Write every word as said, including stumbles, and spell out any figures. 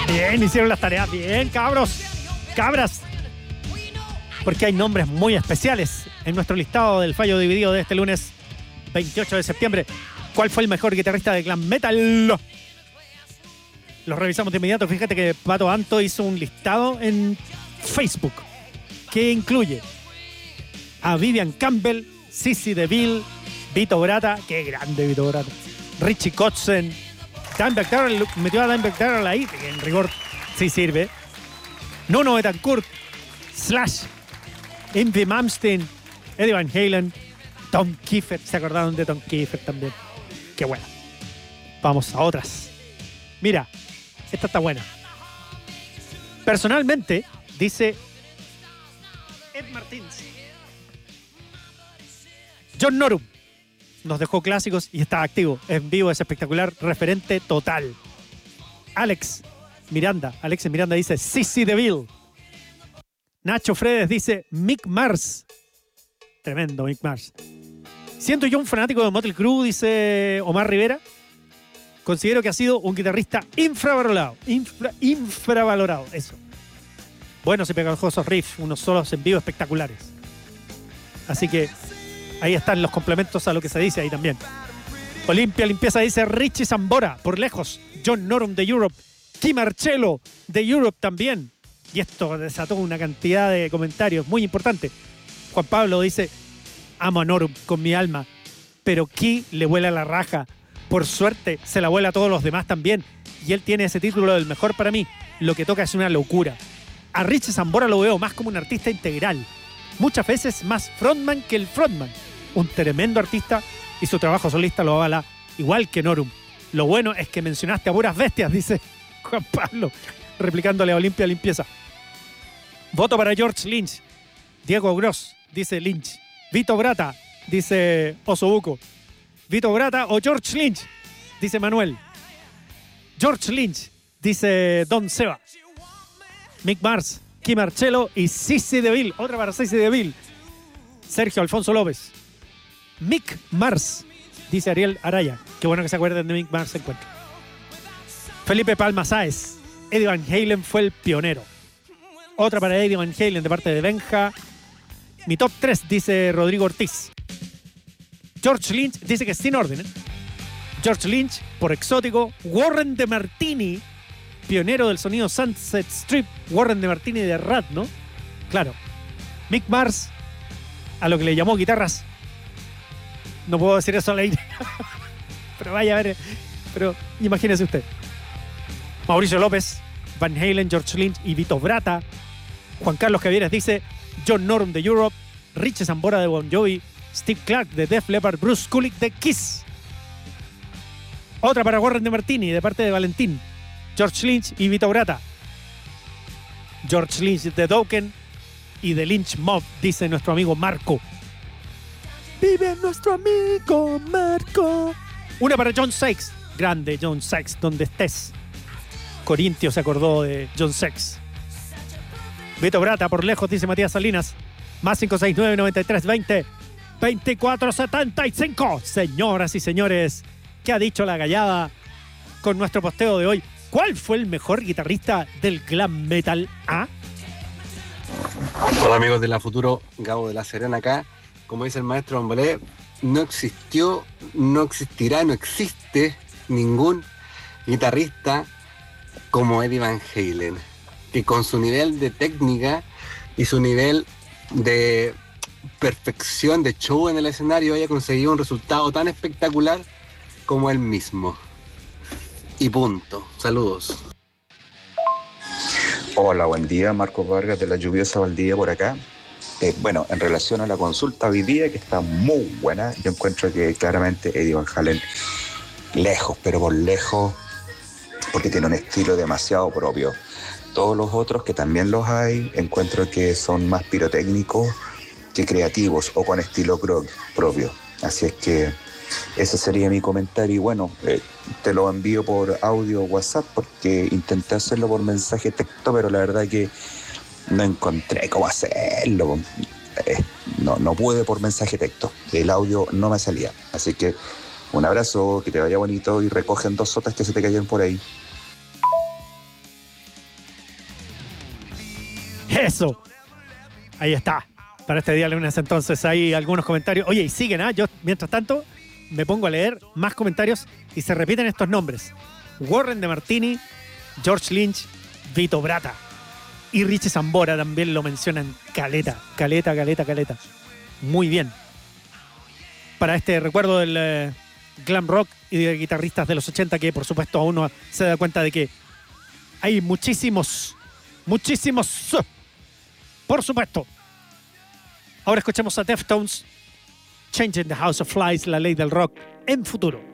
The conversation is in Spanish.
Bien, hicieron las tareas. Bien, cabros. Cabras. Porque hay nombres muy especiales en nuestro listado del fallo dividido de este lunes veintiocho de septiembre. ¿Cuál fue el mejor guitarrista de glam metal? Los revisamos de inmediato. Fíjate que Pato Anto hizo un listado en Facebook que incluye a Vivian Campbell, Sissy DeVille, Vito Bratta, qué grande Vito Bratta, Richie Kotzen, Dimebag Darrell, metió a Dimebag Darrell ahí, que en rigor sí sirve, Nuno Betancourt, Slash, Yngwie Malmsteen, Eddie Van Halen, Tom Kiefer. ¿Se acordaron de Tom Kiefer también? Qué buena. Vamos a otras. Mira, esta está buena. Personalmente, dice Ed Martins, John Norum nos dejó clásicos y está activo. En vivo es espectacular, referente total. Alex Miranda, Alexis Miranda dice Sissy DeVille. Nacho Fredes dice Mick Mars. Tremendo Mick Mars. Siento yo un fanático de Motley Crue, dice Omar Rivera. Considero que ha sido un guitarrista infravalorado. Infra, infravalorado, eso. Buenos y pegajosos riffs, unos solos en vivo espectaculares. Así que ahí están los complementos a lo que se dice ahí también. Olimpia Limpieza dice Richie Sambora, por lejos. John Norum de Europe. Kim Marcello de Europe también. Y esto desató una cantidad de comentarios muy importante. Juan Pablo dice, amo a Norum con mi alma, pero Key le vuela la raja. Por suerte se la vuela a todos los demás también. Y él tiene ese título del mejor para mí. Lo que toca es una locura. A Richie Sambora lo veo más como un artista integral. Muchas veces más frontman que el frontman. Un tremendo artista y su trabajo solista lo avala igual que Norum. Lo bueno es que mencionaste a puras bestias, dice Juan Pablo, replicándole a Olimpia Limpieza. Voto para George Lynch. Diego Gross, dice Lynch. Vito Bratta, dice Osobuco. Vito Bratta o George Lynch, dice Manuel. George Lynch, dice Don Seba. Mick Mars, Kim Marcello y Sissy DeVille. Otra para Sissy DeVille. Sergio Alfonso López. Mick Mars, dice Ariel Araya. Qué bueno que se acuerden de Mick Mars, se encuentra. Felipe Palma Sáez. Eddie Van Halen fue el pionero. Otra para Eddie Van Halen de parte de Benja. Mi top tres, dice Rodrigo Ortiz. George Lynch dice que sin orden, ¿eh? George Lynch, por exótico. Warren de Martini, pionero del sonido Sunset Strip. Warren de Martini de Rat, ¿no? Claro. Mick Mars, a lo que le llamó guitarras. No puedo decir eso al aire. Pero vaya a ver. Pero imagínese usted. Mauricio López, Van Halen, George Lynch y Vito Bratta. Juan Carlos Javieres dice John Norum de Europe, Richie Sambora de Bon Jovi, Steve Clark de Def Leppard, Bruce Kulick de Kiss. Otra para Warren de Martini de parte de Valentín, George Lynch y Vito Bratta. George Lynch de Dokken y de Lynch Mob, dice nuestro amigo Marco. Vive nuestro amigo Marco. Una para John Sykes, grande John Sykes, donde estés. Corintio se acordó de John Sykes. Vito Bratta, por lejos, dice Matías Salinas. Más cinco seis nueve, noventa y tres veinte, veinticuatro setenta y cinco. Señoras y señores, ¿qué ha dicho la gallada con nuestro posteo de hoy? ¿Cuál fue el mejor guitarrista del glam metal? ¿Ah? Hola amigos de la Futuro, Gabo de la Serena acá. Como dice el maestro Bambolé, no existió, no existirá, no existe ningún guitarrista como Eddie Van Halen, que con su nivel de técnica y su nivel de perfección de show en el escenario haya conseguido un resultado tan espectacular como él mismo. Y punto. Saludos. Hola, buen día. Marcos Vargas de la lluviosa Valdivia por acá. Eh, bueno, en relación a la consulta hoy día, que está muy buena, yo encuentro que claramente Eddie Van Halen, lejos, pero por lejos, porque tiene un estilo demasiado propio. Todos los otros, que también los hay, encuentro que son más pirotécnicos que creativos o con estilo pro- propio. Así es que ese sería mi comentario. Y bueno, eh, te lo envío por audio WhatsApp porque intenté hacerlo por mensaje texto, pero la verdad que no encontré cómo hacerlo. Eh, no, no pude por mensaje texto. El audio no me salía. Así que un abrazo, que te vaya bonito y recogen dos sotas que se te cayeron por ahí. Eso. Ahí está. Para este día lunes entonces hay algunos comentarios. Oye, y siguen, ¿ah? Yo, mientras tanto, me pongo a leer más comentarios y se repiten estos nombres. Warren de Martini, George Lynch, Vito Brata. Y Richie Zambora también lo mencionan. Caleta, caleta, caleta, caleta. Muy bien. Para este recuerdo del eh, glam rock y de guitarristas de los ochenta, que por supuesto a uno se da cuenta de que hay muchísimos, muchísimos, por supuesto. Ahora escuchemos a Deftones, Changing the House of Flies, la ley del rock en Futuro.